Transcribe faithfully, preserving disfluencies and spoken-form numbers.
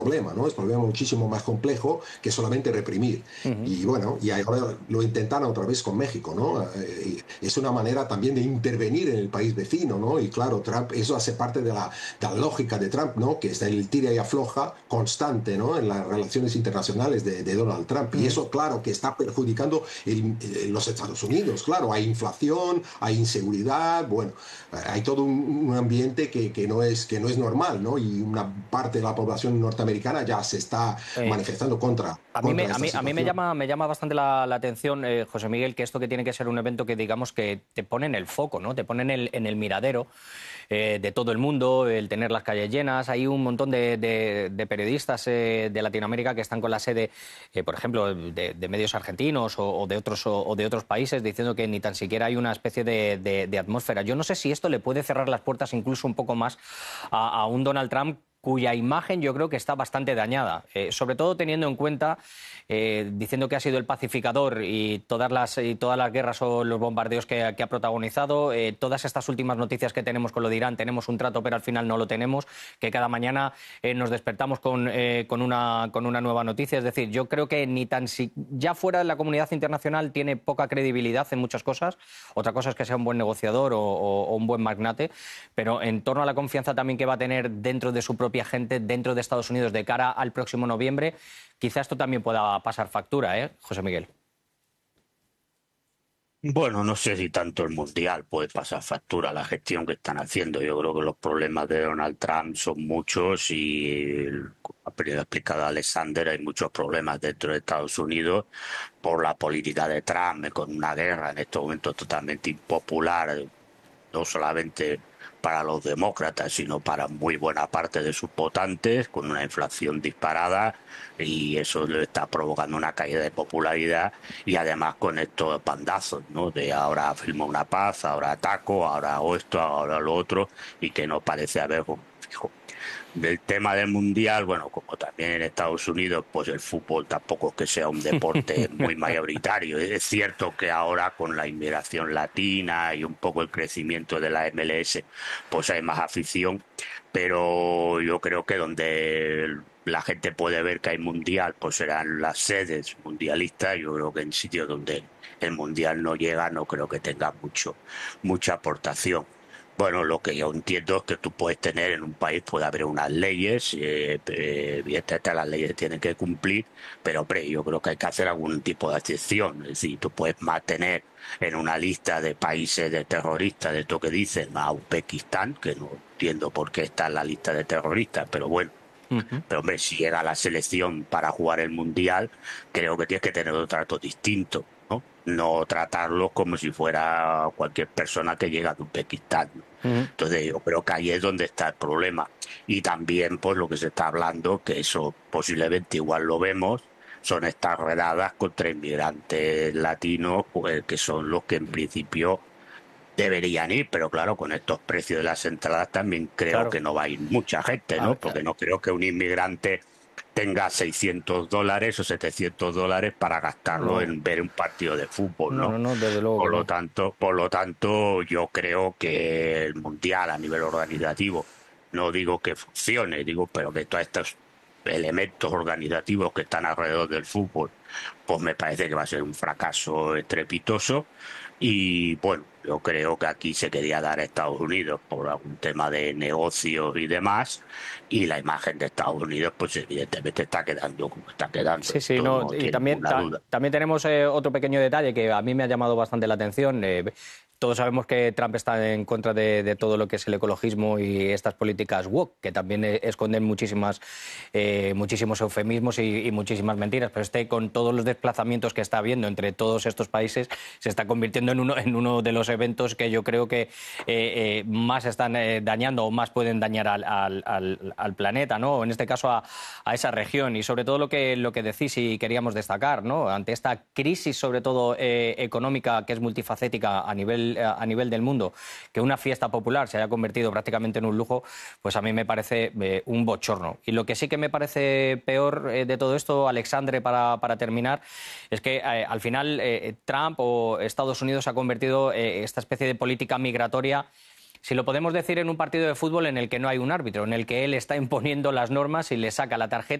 problema, ¿no? Es un problema muchísimo más complejo que solamente reprimir. Ujú. Y bueno, y ahora lo intentan otra vez con México, ¿no? Eh, es una manera también de intervenir en el país vecino, ¿no? Y claro, Trump, eso hace parte de la, de la lógica de Trump, ¿no? Que está el tira y afloja constante, ¿no? En las relaciones internacionales de, de Donald Trump. Y Ujú. eso, claro, que está perjudicando el, eh, los Estados Unidos, claro, hay inflación, hay inseguridad, bueno, hay todo un, un ambiente que, que, no es, que no es normal, ¿no? Y una parte de la población norteamericana ya se está Eh, manifestando contra, A mí me, contra a esta mí, a mí me situación. llama, me llama bastante la, la atención, eh, José Miguel, que esto que tiene que ser un evento que digamos que te pone en el foco, ¿no? Te pone en el, en el miradero eh, de todo el mundo, el tener las calles llenas. Hay un montón de, de- de periodistas eh, de Latinoamérica que están con la sede, eh, por ejemplo, de, de medios argentinos o, o de otros, o, o de otros países, diciendo que ni tan siquiera hay una especie de, de- de atmósfera. Yo no sé si esto le puede cerrar las puertas incluso un poco más a, a un Donald Trump cuya imagen yo creo que está bastante dañada, eh, sobre todo teniendo en cuenta, eh, diciendo que ha sido el pacificador y todas las, y todas las guerras o los bombardeos que, que ha protagonizado, eh, todas estas últimas noticias que tenemos con lo de Irán, tenemos un trato pero al final no lo tenemos, que cada mañana eh, nos despertamos con, eh, con, una, con una nueva noticia, es decir, yo creo que ni tan si ya fuera de la comunidad internacional tiene poca credibilidad en muchas cosas, otra cosa es que sea un buen negociador o, o, o un buen magnate, pero en torno a la confianza también que va a tener dentro de su propia gente, dentro de Estados Unidos de cara al próximo noviembre, quizá esto también pueda pasar factura, ¿eh, José Miguel? Bueno, no sé si tanto el mundial puede pasar factura a la gestión que están haciendo. Yo creo que los problemas de Donald Trump son muchos y, como ha explicado Alexander, hay muchos problemas dentro de Estados Unidos por la política de Trump, con una guerra en estos momentos totalmente impopular, no solamente para los demócratas, sino para muy buena parte de sus votantes, con una inflación disparada, y eso le está provocando una caída de popularidad, y además con estos bandazos, ¿no? De ahora firmo una paz, ahora ataco, ahora hago esto, ahora lo otro, y que no parece haber un fijo. Del tema del mundial, bueno, como también en Estados Unidos, pues el fútbol tampoco es que sea un deporte muy mayoritario. Es cierto que ahora con la inmigración latina y un poco el crecimiento de la M L S, pues hay más afición, pero yo creo que donde la gente puede ver que hay mundial, pues serán las sedes mundialistas. Yo creo que en sitios donde el mundial no llega, no creo que tenga mucho, mucha aportación. Bueno, lo que yo entiendo es que tú puedes tener en un país, puede haber unas leyes, eh, eh, evidentemente las leyes tienen que cumplir, pero hombre, yo creo que hay que hacer algún tipo de excepción. Es decir, tú puedes mantener en una lista de países de terroristas, de esto que dicen, a Uzbekistán, que no entiendo por qué está en la lista de terroristas, pero bueno. Ujú. Pero hombre, si llega la selección para jugar el mundial, creo que tienes que tener un trato distinto, ¿no? No tratarlos como si fuera cualquier persona que llega de Uzbekistán, ¿no? Ujú. Entonces yo creo que ahí es donde está el problema. Y también, pues lo que se está hablando, que eso posiblemente igual lo vemos, son estas redadas contra inmigrantes latinos, pues, que son los que en principio deberían ir, pero claro, con estos precios de las entradas también creo Claro. que no va a ir mucha gente, A ¿no? ver, Porque no creo que un inmigrante tenga seiscientos dólares o setecientos dólares para gastarlo no, en ver un partido de fútbol, no, no, ¿no? no, desde luego que Por lo no. tanto, por lo tanto, yo creo que el mundial a nivel organizativo, no digo que funcione, digo, pero que todos estos elementos organizativos que están alrededor del fútbol, pues me parece que va a ser un fracaso estrepitoso. Y bueno, yo creo que aquí se quería dar a Estados Unidos por algún tema de negocios y demás, y la imagen de Estados Unidos, pues evidentemente está quedando como está quedando, Sí, sí, esto no, no y tiene también, ninguna ta- duda. también tenemos eh, otro pequeño detalle que a mí me ha llamado bastante la atención. Eh, todos sabemos que Trump está en contra de, de todo lo que es el ecologismo y estas políticas woke, que también eh, esconden muchísimas, eh, muchísimos eufemismos y, y muchísimas mentiras. Pero este, con todos los desplazamientos que está habiendo entre todos estos países, se está convirtiendo en uno, en uno de los eventos que yo creo que eh, eh, más están eh, dañando o más pueden dañar al, al, al, al planeta, ¿no? En este caso a, a esa región. Y sobre todo lo que, lo que decís y queríamos destacar, ¿no? Ante esta crisis, sobre todo eh, económica, que es multifacética a nivel, a nivel del mundo, que una fiesta popular se haya convertido prácticamente en un lujo, pues a mí me parece eh, un bochorno. Y lo que sí que me parece peor eh, de todo esto, Alexandre, para, para terminar, es que eh, al final eh, Trump o Estados Unidos ha convertido eh, esta especie de política migratoria si lo podemos decir en un partido de fútbol en el que no hay un árbitro, en el que él está imponiendo las normas y le saca la tarjeta